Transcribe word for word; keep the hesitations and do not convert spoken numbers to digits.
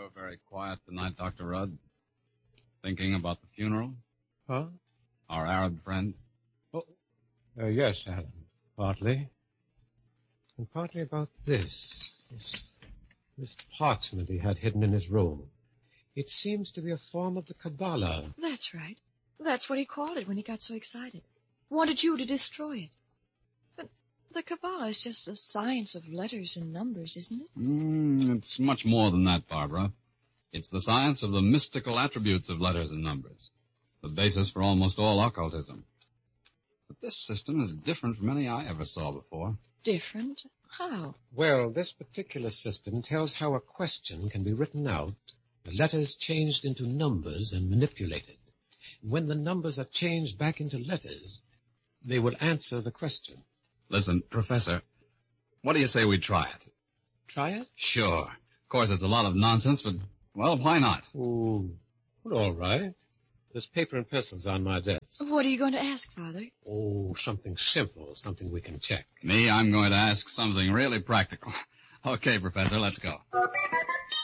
You're very quiet tonight, Doctor Rudd. Thinking about the funeral? Huh? Our Arab friend? Oh, uh, yes, Alan. Partly. And partly about this. This, this parchment he had hidden in his room. It seems to be a form of the Kabbalah. That's right. That's what he called it when he got so excited. Wanted you to destroy it. But the Kabbalah is just the science of letters and numbers, isn't it? Mm, it's much more than that, Barbara. It's the science of the mystical attributes of letters and numbers. The basis for almost all occultism. But this system is different from any I ever saw before. Different? How? Well, this particular system tells how a question can be written out, the letters changed into numbers and manipulated. When the numbers are changed back into letters, they will answer the question. Listen, Professor, what do you say we try it? Try it? Sure. Of course, it's a lot of nonsense, but, well, why not? Oh, well, all right. There's paper and pencils on my desk. What are you going to ask, Father? Oh, something simple, something we can check. Me, I'm going to ask something really practical. Okay, Professor, let's go.